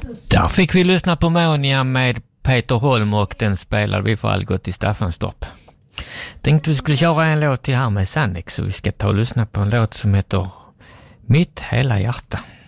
Där fick vi lyssna på Monia med Peter Holm och den spelade vi för Algot i Staffanstorp. Tänkte vi skulle köra en låt till här med Sannex, så vi ska ta och lyssna på en låt som heter Mitt hela hjärta.